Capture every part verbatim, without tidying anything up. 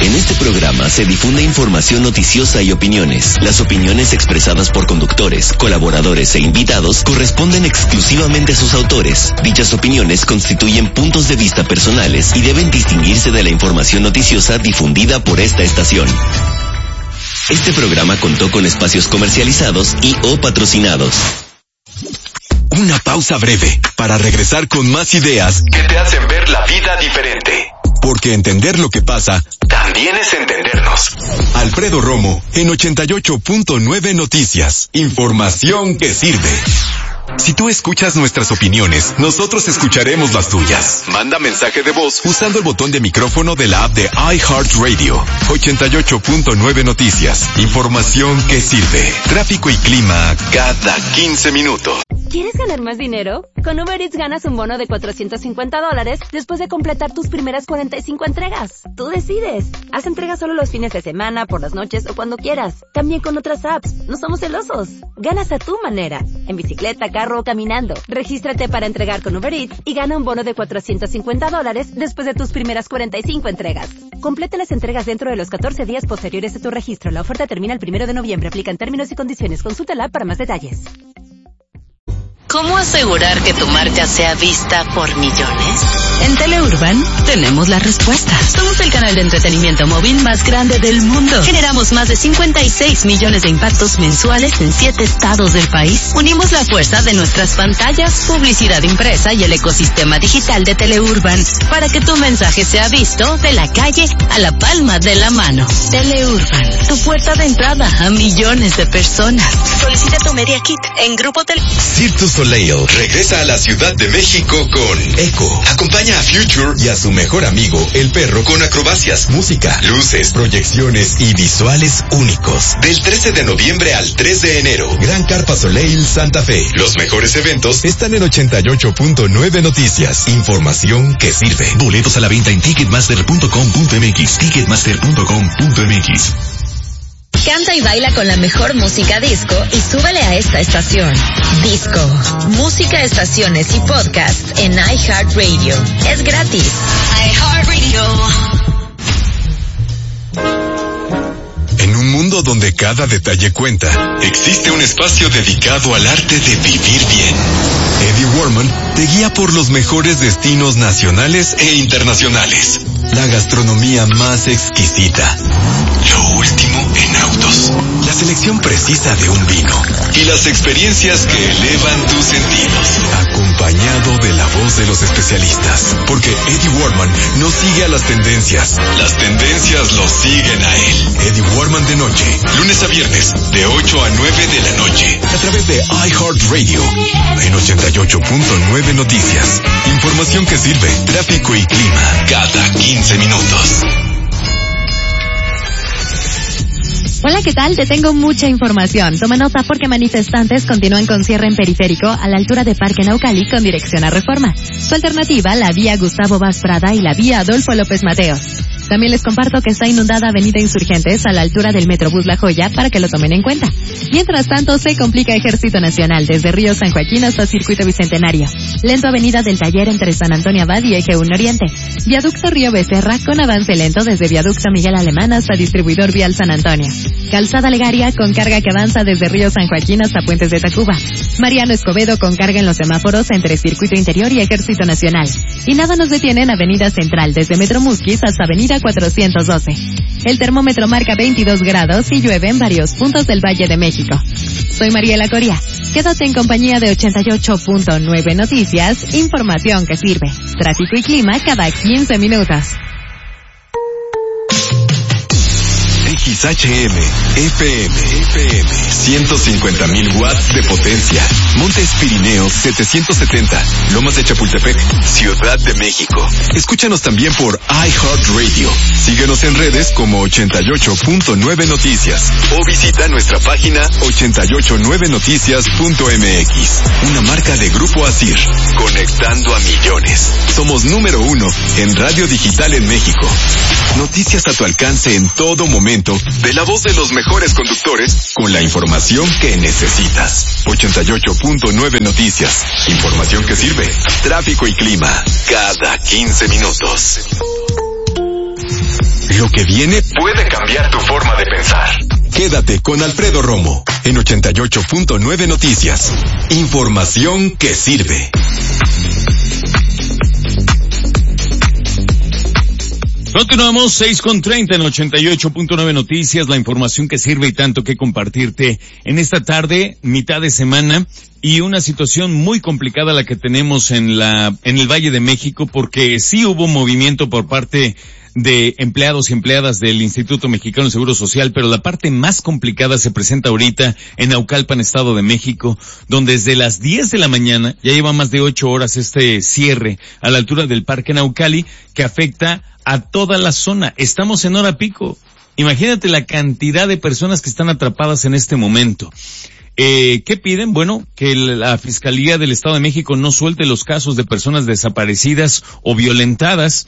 En este programa se difunde información noticiosa y opiniones. Las opiniones expresadas por conductores, colaboradores e invitados corresponden exclusivamente a sus autores. Dichas opiniones constituyen puntos de vista personales y deben distinguirse de la información noticiosa difundida por esta estación. Este programa contó con espacios comercializados y o patrocinados. Una pausa breve para regresar con más ideas que te hacen ver la vida diferente. Porque entender lo que pasa también es entendernos. Alfredo Romo en ochenta y ocho punto nueve Noticias. Información que sirve. Si tú escuchas nuestras opiniones, nosotros escucharemos las tuyas. Manda mensaje de voz usando el botón de micrófono de la app de iHeartRadio. ochenta y ocho punto nueve Noticias. Información que sirve. Tráfico y clima cada quince minutos. ¿Quieres ganar más dinero? Con Uber Eats ganas un bono de cuatrocientos cincuenta dólares después de completar tus primeras cuarenta y cinco entregas. Tú decides. Haz entregas solo los fines de semana, por las noches o cuando quieras. También con otras apps. No somos celosos. Ganas a tu manera. En bicicleta, carro o caminando. Regístrate para entregar con Uber Eats y gana un bono de cuatrocientos cincuenta dólares después de tus primeras cuarenta y cinco entregas. Completa las entregas dentro de los catorce días posteriores a tu registro. La oferta termina el primero de noviembre. Aplican términos y condiciones. Consúltala para más detalles. ¿Cómo asegurar que tu marca sea vista por millones? En Teleurban tenemos la respuesta. Somos el canal de entretenimiento móvil más grande del mundo. Generamos más de cincuenta y seis millones de impactos mensuales en siete estados del país. Unimos la fuerza de nuestras pantallas, publicidad impresa y el ecosistema digital de Teleurban para que tu mensaje sea visto de la calle a la palma de la mano. Teleurban, tu puerta de entrada a millones de personas. Solicita tu Media Kit en Grupo Tele. Cirque du Soleil regresa a la Ciudad de México con Echo. Acompaña a Future y a su mejor amigo, el perro, con acrobacias, música, luces, proyecciones y visuales únicos. Del trece de noviembre al tres de enero. Gran Carpa Soleil Santa Fe. Los mejores eventos están en ochenta y ocho punto nueve Noticias. Información que sirve. Boletos a la venta en ticketmaster punto com punto m x. ticketmaster punto com punto m x. Canta y baila con la mejor música disco y súbele a esta estación. Disco, música, estaciones y podcasts en iHeartRadio. Es gratis. iHeartRadio. En un mundo donde cada detalle cuenta, existe un espacio dedicado al arte de vivir bien. Eddie Warman te guía por los mejores destinos nacionales e internacionales. La gastronomía más exquisita. Lo último en autos. La selección precisa de un vino. Y las experiencias que elevan tus sentidos. Acompañado de la voz de los especialistas. Porque Eddie Warman no sigue a las tendencias. Las tendencias lo siguen a él. Eddie Warman de noche. Lunes a viernes, de ocho a nueve de la noche. A través de iHeartRadio. En ochenta y ocho punto nueve Noticias. Información que sirve. Tráfico y clima. Cada quince minutos. Hola, ¿qué tal? Te tengo mucha información. Toma nota porque manifestantes continúan con cierre en Periférico a la altura de Parque Naucali con dirección a Reforma. Su alternativa, la vía Gustavo Vaz Prada y la vía Adolfo López Mateos. También les comparto que está inundada Avenida Insurgentes a la altura del Metrobús La Joya para que lo tomen en cuenta. Mientras tanto, se complica Ejército Nacional desde Río San Joaquín hasta Circuito Bicentenario. Lento Avenida del Taller entre San Antonio Abad y Eje uno Oriente. Viaducto Río Becerra con avance lento desde Viaducto Miguel Alemán hasta Distribuidor Vial San Antonio. Calzada Legaria con carga que avanza desde Río San Joaquín hasta Puentes de Tacuba. Mariano Escobedo con carga en los semáforos entre Circuito Interior y Ejército Nacional. Y nada nos detiene en Avenida Central desde Metro Musquis hasta Avenida cuatrocientos doce. El termómetro marca veintidós grados y llueve en varios puntos del Valle de México. Soy Mariela Coria. Quédate en compañía de ochenta y ocho punto nueve Noticias, información que sirve. Tráfico y clima cada quince minutos. X H M, F M, F M, ciento cincuenta mil watts de potencia. Montes Pirineos setecientos setenta, Lomas de Chapultepec, Ciudad de México. Escúchanos también por iHeartRadio. Síguenos en redes como ochenta y ocho punto nueve Noticias o visita nuestra página ochenta y ocho nueve noticias punto m x. Una marca de Grupo Asir, conectando a millones. Somos número uno en radio digital en México. Noticias a tu alcance en todo momento, de la voz de los mejores conductores, con la información que necesitas. ochenta y ocho punto nueve Noticias. Información que sirve. Tráfico y clima. Cada quince minutos. Lo que viene puede cambiar tu forma de pensar. Quédate con Alfredo Romo en ochenta y ocho punto nueve Noticias. Información que sirve. Continuamos seis con treinta en ochenta y ocho punto nueve Noticias, la información que sirve y tanto que compartirte en esta tarde, mitad de semana, y una situación muy complicada la que tenemos en la, en el Valle de México, porque sí hubo movimiento por parte de empleados y empleadas del Instituto Mexicano de Seguro Social, pero la parte más complicada se presenta ahorita en Naucalpan, Estado de México, donde desde las diez de la mañana, ya lleva más de ocho horas este cierre a la altura del Parque Naucali, que afecta a toda la zona. Estamos en hora pico. Imagínate la cantidad de personas que están atrapadas en este momento. Eh, ¿qué piden? Bueno, que la Fiscalía del Estado de México no suelte los casos de personas desaparecidas o violentadas,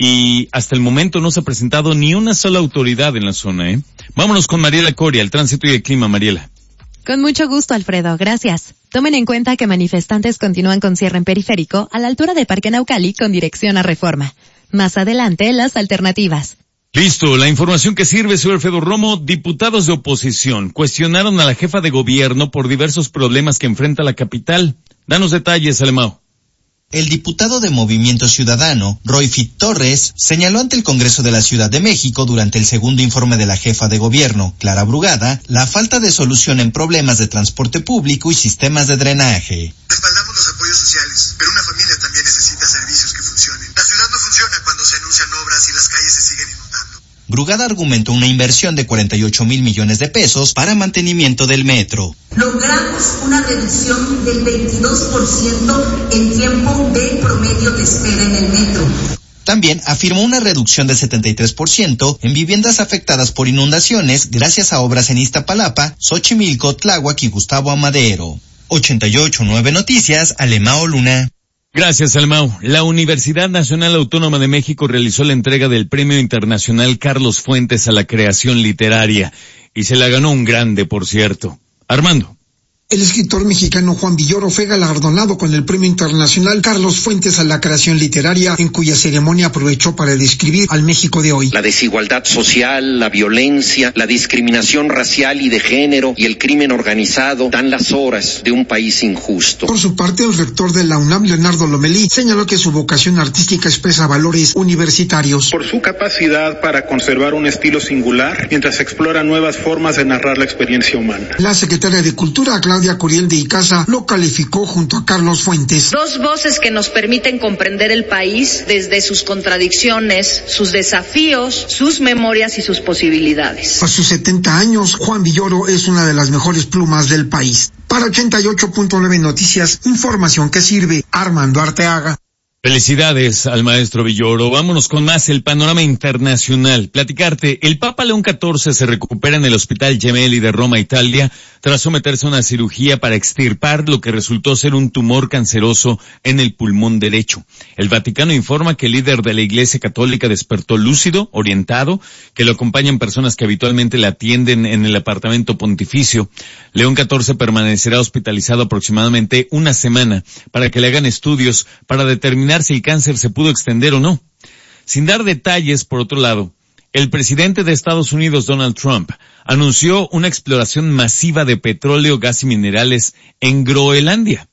y hasta el momento no se ha presentado ni una sola autoridad en la zona, ¿eh? Vámonos con Mariela Coria, el tránsito y el clima, Mariela. Con mucho gusto, Alfredo, gracias. Tomen en cuenta que manifestantes continúan con cierre en periférico a la altura de Parque Naucali con dirección a Reforma. Más adelante, las alternativas. Listo, la información que sirve, señor Alfredo Romo. Diputados de oposición cuestionaron a la jefa de gobierno por diversos problemas que enfrenta la capital. Danos detalles, Alemão. El diputado de Movimiento Ciudadano, Royfit Torres, señaló ante el Congreso de la Ciudad de México durante el segundo informe de la jefa de gobierno, Clara Brugada, la falta de solución en problemas de transporte público y sistemas de drenaje. Respaldamos los apoyos sociales, pero una familia también necesita servicios que funcionen. La ciudad no funciona cuando se anuncian obras y las calles se siguen inundando. Brugada argumentó una inversión de cuarenta y ocho mil millones de pesos para mantenimiento del metro. Logramos una reducción del veintidós por ciento en tiempo de promedio de espera en el metro. También afirmó una reducción del setenta y tres por ciento en viviendas afectadas por inundaciones gracias a obras en Iztapalapa, Xochimilco, Tláhuac y Gustavo Amadero. ochenta y ocho punto nueve Noticias, Alemão Luna. Gracias, Alemão. La Universidad Nacional Autónoma de México realizó la entrega del Premio Internacional Carlos Fuentes a la creación literaria, y se la ganó un grande, por cierto. Armando. El escritor mexicano Juan Villoro fue galardonado con el Premio Internacional Carlos Fuentes a la creación literaria, en cuya ceremonia aprovechó para describir al México de hoy. La desigualdad social, la violencia, la discriminación racial y de género y el crimen organizado dan las horas de un país injusto. Por su parte, el rector de la UNAM, Leonardo Lomelí, señaló que su vocación artística expresa valores universitarios. Por su capacidad para conservar un estilo singular, mientras explora nuevas formas de narrar la experiencia humana. La secretaria de Cultura, Claudia Curiel de Icaza, lo calificó junto a Carlos Fuentes. Dos voces que nos permiten comprender el país desde sus contradicciones, sus desafíos, sus memorias y sus posibilidades. A sus setenta años, Juan Villoro es una de las mejores plumas del país. Para ochenta y ocho punto nueve Noticias, información que sirve, Armando Arteaga. Felicidades al maestro Villoro. Vámonos con más el panorama internacional. Platicarte, el Papa León catorce se recupera en el Hospital Gemelli de Roma, Italia, tras someterse a una cirugía para extirpar lo que resultó ser un tumor canceroso en el pulmón derecho. El Vaticano informa que el líder de la Iglesia Católica despertó lúcido, orientado, que lo acompañan personas que habitualmente le atienden en el apartamento pontificio. León catorce permanecerá hospitalizado aproximadamente una semana para que le hagan estudios para determinar si el cáncer se pudo extender o no. Sin dar detalles, por otro lado, el presidente de Estados Unidos, Donald Trump, anunció una exploración masiva de petróleo, gas y minerales en Groenlandia.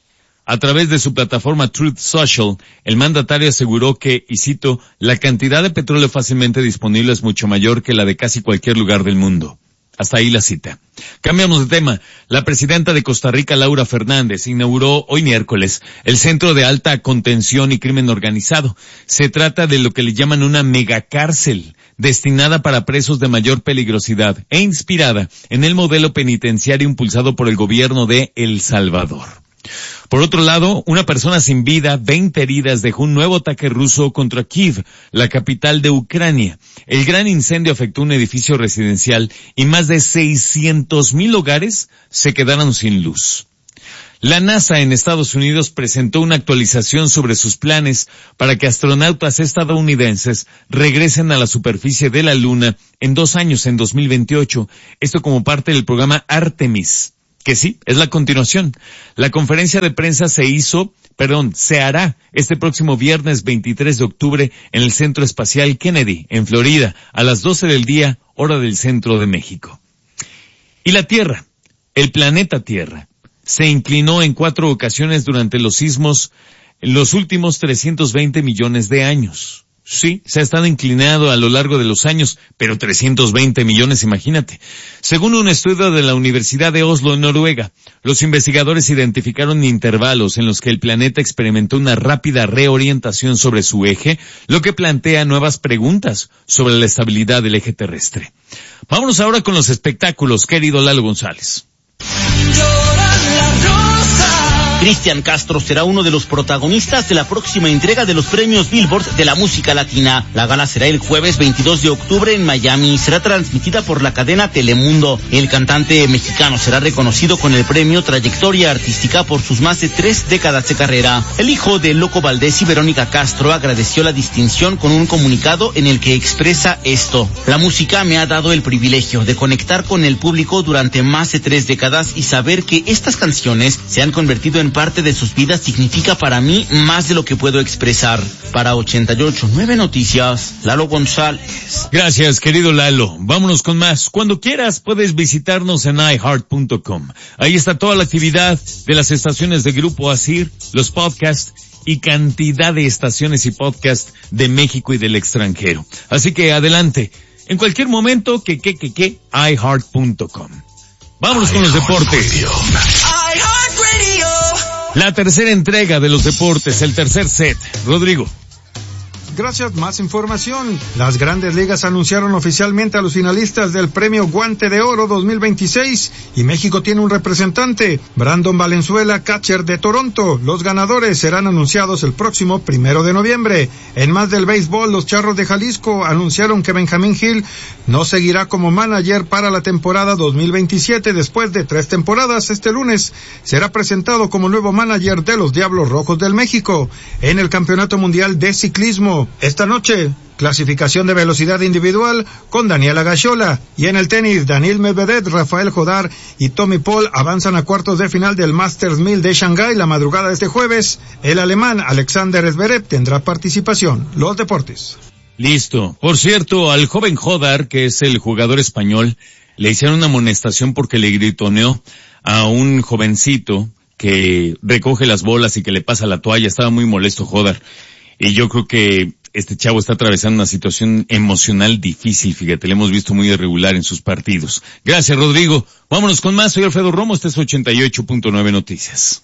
A través de su plataforma Truth Social, el mandatario aseguró que, y cito, la cantidad de petróleo fácilmente disponible es mucho mayor que la de casi cualquier lugar del mundo. Hasta ahí la cita. Cambiamos de tema. La presidenta de Costa Rica, Laura Fernández, inauguró hoy miércoles el Centro de Alta Contención y Crimen Organizado. Se trata de lo que le llaman una megacárcel, destinada para presos de mayor peligrosidad e inspirada en el modelo penitenciario impulsado por el gobierno de El Salvador. Por otro lado, una persona sin vida, veinte heridas, dejó un nuevo ataque ruso contra Kiev, la capital de Ucrania. El gran incendio afectó un edificio residencial y más de seiscientos mil hogares se quedaron sin luz. La NASA en Estados Unidos presentó una actualización sobre sus planes para que astronautas estadounidenses regresen a la superficie de la Luna en dos años, en dos mil veintiocho. Esto como parte del programa Artemis. que sí, es la continuación. La conferencia de prensa se hizo, perdón, se hará este próximo viernes veintitrés de octubre en el Centro Espacial Kennedy, en Florida, a las doce del día, hora del centro de México. Y la Tierra, el planeta Tierra, se inclinó en cuatro ocasiones durante los sismos en los últimos trescientos veinte millones de años. Sí, se ha estado inclinado a lo largo de los años, pero trescientos veinte millones, imagínate. Según un estudio de la Universidad de Oslo, en Noruega, los investigadores identificaron intervalos en los que el planeta experimentó una rápida reorientación sobre su eje, lo que plantea nuevas preguntas sobre la estabilidad del eje terrestre. Vámonos ahora con los espectáculos, querido Lalo González. Cristian Castro será uno de los protagonistas de la próxima entrega de los premios Billboard de la música latina. La gala será el jueves veintidós de octubre en Miami y será transmitida por la cadena Telemundo. El cantante mexicano será reconocido con el premio Trayectoria Artística por sus más de tres décadas de carrera. El hijo de Loco Valdés y Verónica Castro agradeció la distinción con un comunicado en el que expresa esto: la música me ha dado el privilegio de conectar con el público durante más de tres décadas y saber que estas canciones se han convertido en parte de sus vidas significa para mí más de lo que puedo expresar. Para ochenta y ocho punto nueve Noticias, Lalo González. Gracias, querido Lalo. Vámonos con más. Cuando quieras puedes visitarnos en i heart punto com. Ahí está toda la actividad de las estaciones de Grupo Asir, los podcasts y cantidad de estaciones y podcasts de México y del extranjero. Así que adelante. En cualquier momento, que, que, que, que, i heart punto com. Vámonos con los deportes. La tercera entrega de los deportes, el tercer set. Rodrigo. Gracias, más información. Las Grandes Ligas anunciaron oficialmente a los finalistas del Premio Guante de Oro dos mil veintiséis y México tiene un representante, Brandon Valenzuela, catcher de Toronto. Los ganadores serán anunciados el próximo primero de noviembre. En más del béisbol, los Charros de Jalisco anunciaron que Benjamín Gil no seguirá como manager para la temporada dos mil veintisiete después de tres temporadas. Este lunes será presentado como nuevo manager de los Diablos Rojos del México. En el Campeonato Mundial de Ciclismo, esta noche, clasificación de velocidad individual con Daniela Gaxiola. Y en el tenis, Daniil Medvedev, Rafael Jodar y Tommy Paul avanzan a cuartos de final del Masters mil de Shanghái la madrugada de este jueves. El alemán Alexander Zverev tendrá participación. Los deportes. Listo. Por cierto, al joven Jodar, que es el jugador español, le hicieron una amonestación porque le gritoneó a un jovencito que recoge las bolas y que le pasa la toalla. Estaba muy molesto Jodar. Y yo creo que este chavo está atravesando una situación emocional difícil, fíjate, le hemos visto muy irregular en sus partidos. Gracias, Rodrigo. Vámonos con más, soy Alfredo Romo, este es ochenta y ocho punto nueve Noticias.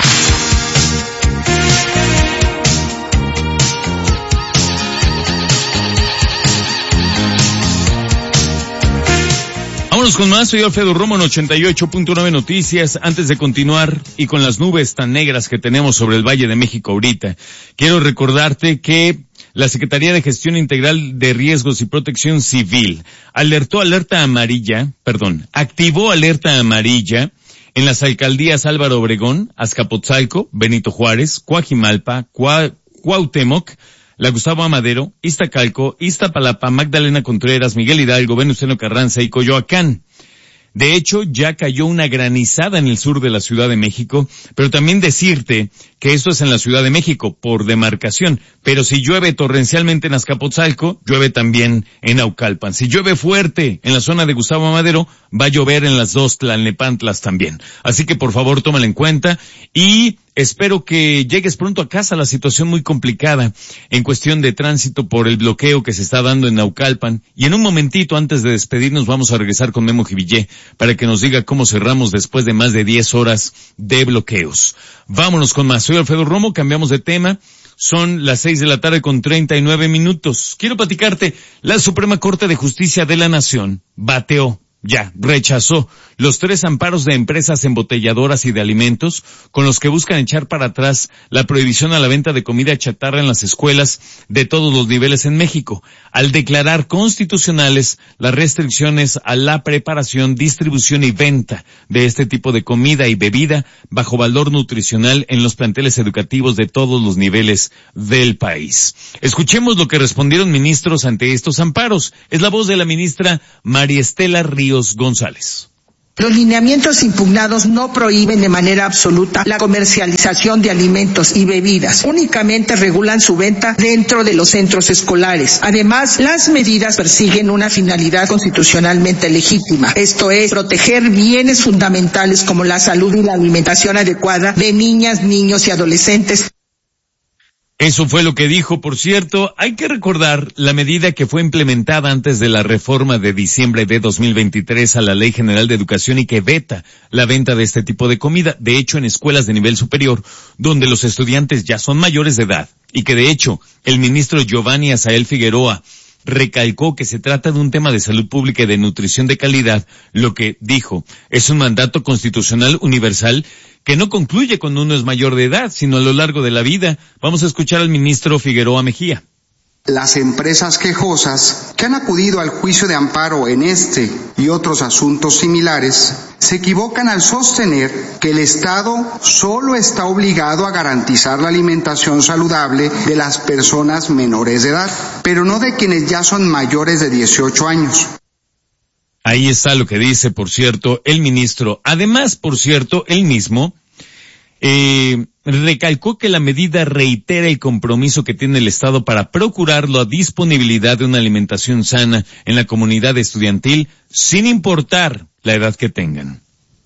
Vámonos con más, soy Alfredo Romo en ochenta y ocho punto nueve Noticias. Antes de continuar y con las nubes tan negras que tenemos sobre el Valle de México ahorita, quiero recordarte que la Secretaría de Gestión Integral de Riesgos y Protección Civil alertó alerta amarilla, perdón, activó alerta amarilla en las alcaldías Álvaro Obregón, Azcapotzalco, Benito Juárez, Coajimalpa, Cua, Cuauhtémoc, la Gustavo Amadero, Iztacalco, Iztapalapa, Magdalena Contreras, Miguel Hidalgo, Venustiano Carranza y Coyoacán. De hecho, ya cayó una granizada en el sur de la Ciudad de México, pero también decirte que esto es en la Ciudad de México, por demarcación. Pero si llueve torrencialmente en Azcapotzalco, llueve también en Naucalpan. Si llueve fuerte en la zona de Gustavo Amadero, va a llover en las dos Tlalnepantlas también. Así que por favor, tómala en cuenta y espero que llegues pronto a casa. La situación muy complicada en cuestión de tránsito por el bloqueo que se está dando en Naucalpan. Y en un momentito, antes de despedirnos, vamos a regresar con Memo Jivillé para que nos diga cómo cerramos después de más de diez horas de bloqueos. Vámonos con más. Soy Alfredo Romo, cambiamos de tema. Son las seis de la tarde con treinta y nueve minutos. Quiero platicarte, la Suprema Corte de Justicia de la Nación bateó, ya, rechazó los tres amparos de empresas embotelladoras y de alimentos con los que buscan echar para atrás la prohibición a la venta de comida chatarra en las escuelas de todos los niveles en México, al declarar constitucionales las restricciones a la preparación, distribución y venta de este tipo de comida y bebida bajo valor nutricional en los planteles educativos de todos los niveles del país. Escuchemos lo que respondieron ministros ante estos amparos. Es la voz de la ministra María Estela Ríos González. Los lineamientos impugnados no prohíben de manera absoluta la comercialización de alimentos y bebidas, únicamente regulan su venta dentro de los centros escolares. Además, las medidas persiguen una finalidad constitucionalmente legítima, esto es, proteger bienes fundamentales como la salud y la alimentación adecuada de niñas, niños y adolescentes. Eso fue lo que dijo, por cierto. Hay que recordar la medida que fue implementada antes de la reforma de diciembre de dos mil veintitrés a la Ley General de Educación y que veta la venta de este tipo de comida. De hecho, en escuelas de nivel superior, donde los estudiantes ya son mayores de edad, y que de hecho, el ministro Giovanni Azael Figueroa recalcó que se trata de un tema de salud pública y de nutrición de calidad, lo que dijo es un mandato constitucional universal que no concluye cuando uno es mayor de edad, sino a lo largo de la vida. Vamos a escuchar al ministro Figueroa Mejía. Las empresas quejosas que han acudido al juicio de amparo en este y otros asuntos similares se equivocan al sostener que el Estado solo está obligado a garantizar la alimentación saludable de las personas menores de edad, pero no de quienes ya son mayores de dieciocho años. Ahí está lo que dice, por cierto, el ministro. Además, por cierto, él mismo eh, recalcó que la medida reitera el compromiso que tiene el Estado para procurar la disponibilidad de una alimentación sana en la comunidad estudiantil, sin importar la edad que tengan.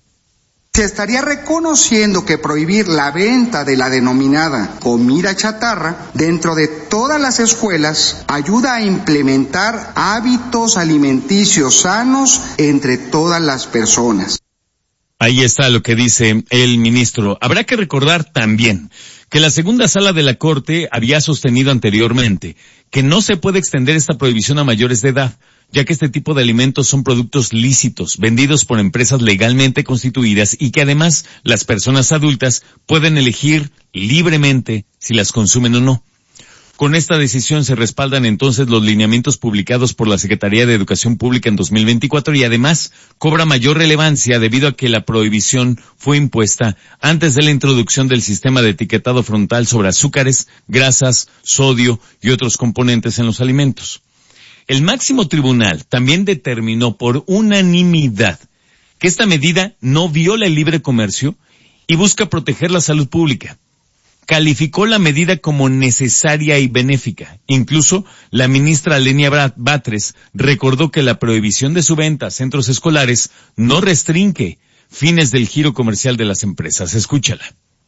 Se estaría reconociendo que prohibir la venta de la denominada comida chatarra dentro de todas las escuelas ayuda a implementar hábitos alimenticios sanos entre todas las personas. Ahí está lo que dice el ministro. Habrá que recordar también que la segunda sala de la Corte había sostenido anteriormente que no se puede extender esta prohibición a mayores de edad, ya que este tipo de alimentos son productos lícitos, vendidos por empresas legalmente constituidas y que además las personas adultas pueden elegir libremente si las consumen o no. Con esta decisión se respaldan entonces los lineamientos publicados por la Secretaría de Educación Pública en dos mil veinticuatro y además cobra mayor relevancia debido a que la prohibición fue impuesta antes de la introducción del sistema de etiquetado frontal sobre azúcares, grasas, sodio y otros componentes en los alimentos. El máximo tribunal también determinó por unanimidad que esta medida no viola el libre comercio y busca proteger la salud pública. Calificó la medida como necesaria y benéfica. Incluso la ministra Lenia Batres recordó que la prohibición de su venta a centros escolares no restringe fines del giro comercial de las empresas. Escúchala.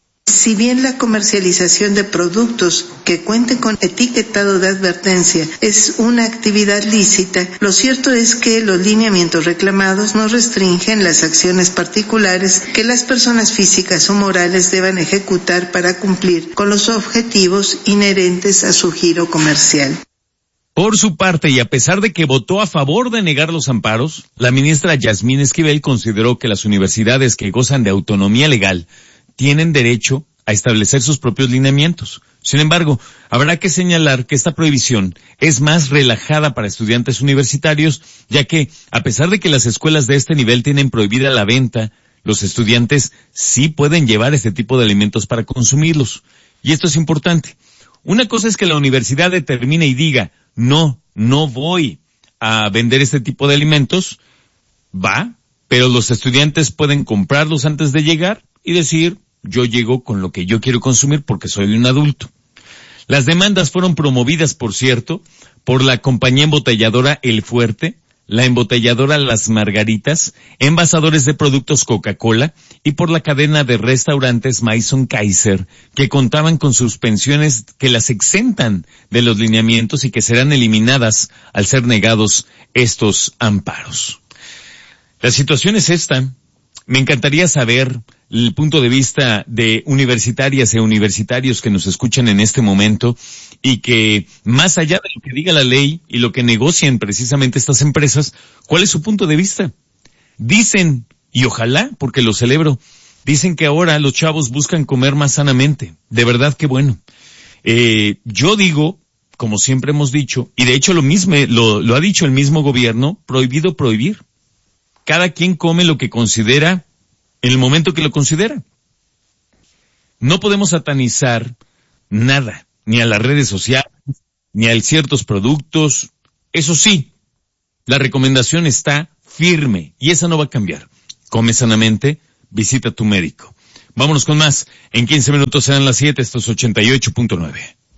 Si bien la comercialización de productos que cuenten con etiquetado de advertencia es una actividad lícita, lo cierto es que los lineamientos reclamados no restringen las acciones particulares que las personas físicas o morales deban ejecutar para cumplir con los objetivos inherentes a su giro comercial. Por su parte, y a pesar de que votó a favor de negar los amparos, la ministra Yasmín Esquivel consideró que las universidades que gozan de autonomía legal tienen derecho a establecer sus propios lineamientos. Sin embargo, habrá que señalar que esta prohibición es más relajada para estudiantes universitarios, ya que, a pesar de que las escuelas de este nivel tienen prohibida la venta, los estudiantes sí pueden llevar este tipo de alimentos para consumirlos. Y esto es importante. Una cosa es que la universidad determine y diga, no, no voy a vender este tipo de alimentos, va, pero los estudiantes pueden comprarlos antes de llegar y decir, yo llego con lo que yo quiero consumir porque soy un adulto. Las demandas fueron promovidas, por cierto, por la compañía embotelladora El Fuerte, la embotelladora Las Margaritas, envasadores de productos Coca-Cola y por la cadena de restaurantes Maison Kaiser, que contaban con suspensiones que las exentan de los lineamientos y que serán eliminadas al ser negados estos amparos. La situación es esta. Me encantaría saber el punto de vista de universitarias e universitarios que nos escuchan en este momento y que, más allá de lo que diga la ley y lo que negocian precisamente estas empresas, ¿cuál es su punto de vista? Dicen, y ojalá, porque lo celebro, dicen que ahora los chavos buscan comer más sanamente. De verdad que bueno. Eh, yo digo, como siempre hemos dicho, y de hecho lo mismo, lo, lo ha dicho el mismo gobierno, prohibido prohibir. Cada quien come lo que considera en el momento que lo considera. No podemos satanizar nada, ni a las redes sociales, ni a ciertos productos. Eso sí, la recomendación está firme y esa no va a cambiar. come sanamente, visita a tu médico. Vámonos con más. En quince minutos serán las siete, estos ochenta y ocho punto nueve.